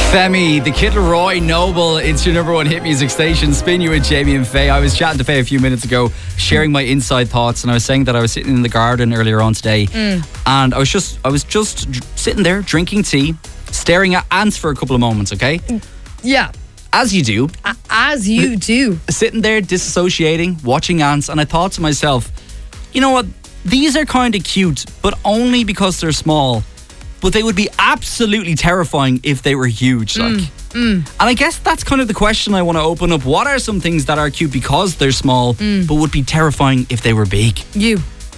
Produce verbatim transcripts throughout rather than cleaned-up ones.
Femi, the Kid Laroi Noble, it's your number one hit music station. Spin You with Jamie and Faye. I was chatting to Faye a few minutes ago, sharing my inside thoughts, and I was saying that I was sitting in the garden earlier on today, mm. and I was just, I was just dr- sitting there drinking tea, staring at ants for a couple of moments. Okay, yeah, as you do, a- as you do, sitting there disassociating, watching ants, and I thought to myself, you know what? These are kind of cute, but only because they're small. But they would be absolutely terrifying if they were huge. Like, mm, mm. And I guess that's kind of the question I want to open up. What are some things that are cute because they're small, mm. but would be terrifying if they were big? You.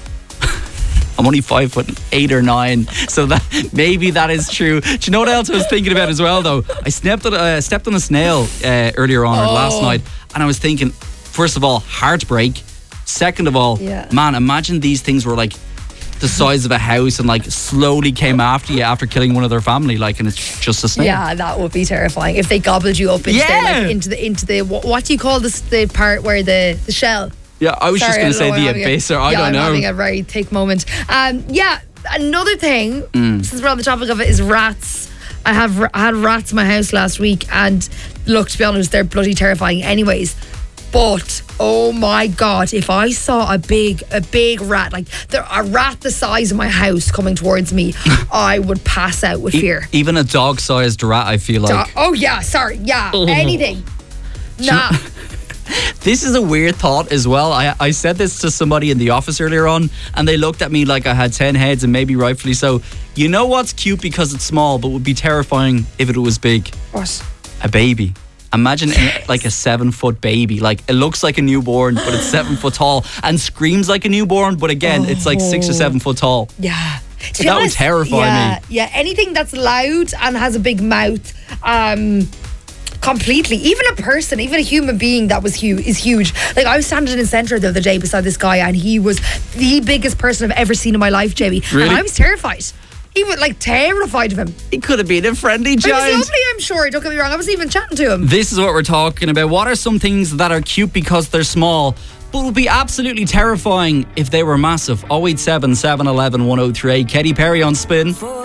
I'm only five foot eight or nine, so that maybe that is true. Do you know what else I was thinking about as well, though? I stepped on, uh, stepped on a snail uh, earlier on, oh. or last night, and I was thinking, first of all, heartbreak. Second of all, yeah. man, imagine these things were like the size of a house and like slowly came after you after killing one of their family, like, and it's just a snail. Yeah, that would be terrifying if they gobbled you up into, yeah. their, like, into the into the what, what do you call this, the part where the the shell? Yeah, I was Sorry, just going to say the abyss, or I yeah, don't I'm know. having a very thick moment. Um, yeah, another thing, mm. since we're on the topic of it, is rats. I have I had rats in my house last week, and look, to be honest, they're bloody terrifying. Anyways. But oh my god, if I saw a big a big rat, like there, a rat the size of my house coming towards me, I would pass out with e- fear. Even a dog-sized rat, I feel like. Do- oh yeah, sorry, yeah, anything. Nah. This is a weird thought as well. I, I said this to somebody in the office earlier on, and they looked at me like I had ten heads, and maybe rightfully so. You know what's cute because it's small, but would be terrifying if it was big? What? A baby. Imagine yes. like a seven foot baby. Like, it looks like a newborn, but it's seven foot tall and screams like a newborn, but again, oh. it's like six or seven foot tall. Yeah. So that honest, would terrify yeah, me. Yeah, anything that's loud and has a big mouth, um, completely. Even a person, even a human being that was huge is huge. Like, I was standing in Centra the other day beside this guy, and he was the biggest person I've ever seen in my life, Jamie. Really? And I was terrified. He was like terrified of him. He could have been a friendly giant. He was lovely, I'm sure. Don't get me wrong. I wasn't even chatting to him. This is what we're talking about. What are some things that are cute because they're small, but would be absolutely terrifying if they were massive? oh eight seven, seven one one, one oh three eight. Katy Perry on Spin.